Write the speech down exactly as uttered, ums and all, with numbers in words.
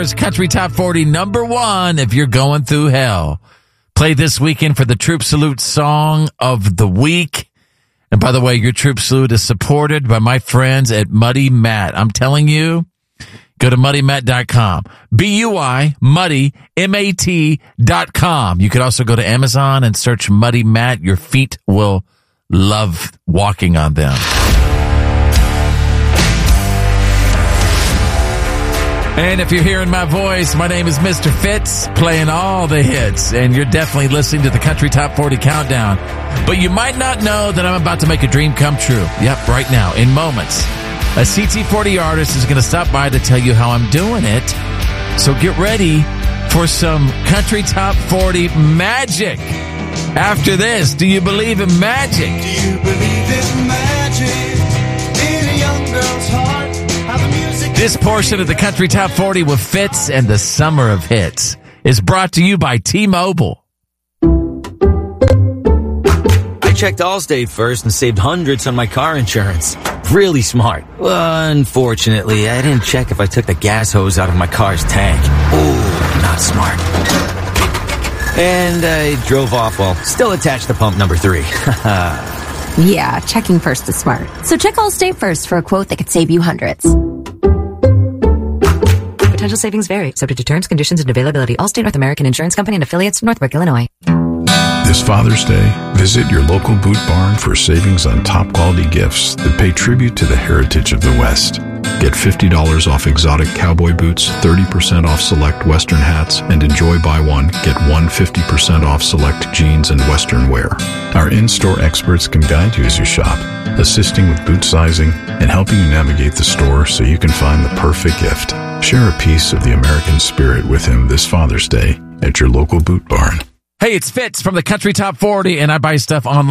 Country Top forty number one if you're going through hell. Play this weekend for the Troop Salute Song of the Week. And by the way, your Troop Salute is supported by my friends at Muddy Matt. I'm telling you, go to muddy matt dot com. B U I, Muddy, M A T dot com. You could also go to Amazon and search Muddy Matt. Your feet will love walking on them. And if you're hearing my voice, my name is Mister Fitz, playing all the hits, and you're definitely listening to the Country Top forty Countdown. But you might not know that I'm about to make a dream come true. Yep, right now, in moments. A C T forty artist is going to stop by to tell you how I'm doing it. So get ready for some Country Top forty magic. After this, do you believe in magic? Do you believe in magic in a young girl's heart? How the music This portion of the Country Top forty with Fitz and the Summer of Hits is brought to you by T-Mobile. I checked Allstate first and saved hundreds on my car insurance. Really smart. Well, unfortunately, I didn't check if I took the gas hose out of my car's tank. Ooh, not smart. And I drove off while still attached to pump number three. Yeah, checking first is smart. So check Allstate first for a quote that could save you hundreds. Potential savings vary, subject to terms, conditions, and availability. Allstate North American Insurance Company and affiliates, Northbrook, Illinois. This Father's Day, visit your local Boot Barn for savings on top-quality gifts that pay tribute to the heritage of the West. Get fifty dollars off exotic cowboy boots, thirty percent off select Western hats, and enjoy buy one, get one fifty percent off select jeans and Western wear. Our in-store experts can guide you as you shop, assisting with boot sizing and helping you navigate the store so you can find the perfect gift. Share a piece of the American spirit with him this Father's Day at your local Boot Barn. Hey, it's Fitz from the Country Top forty, and I buy stuff online.